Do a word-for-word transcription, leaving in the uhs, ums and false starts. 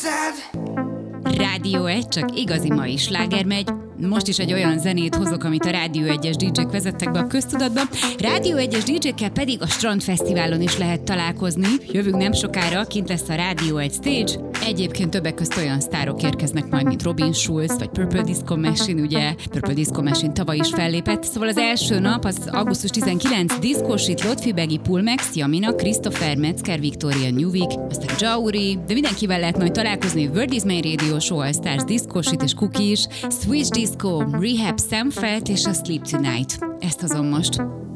Rádió egy, csak igazi mai sláger megy. Most is egy olyan zenét hozok, amit a Rádió egyes dé jék vezettek be a köztudatba. Rádió egyes dé jékkel pedig a Strandfesztiválon is lehet találkozni. Jövünk nem sokára, kint lesz a Rádió egy stage. Egyébként többek közt olyan sztárok érkeznek majd, mint Robin Schulz, vagy Purple Disco Machine, ugye? Purple Disco Machine tavaly is fellépett. Szóval az első nap, az augusztus tizenkilencedike, Discósit, Lotfi, Pulmex, Jamina, Christopher, Metzger, Victoria, Newvik, aztán Jauri, de mindenkivel lehet majd találkozni. World is Main Radio Show, All Stars, Discósit és Cookie is, Switch Disco, Rehab, Sam Felt és a Sleep Tonight. Ezt hozom most.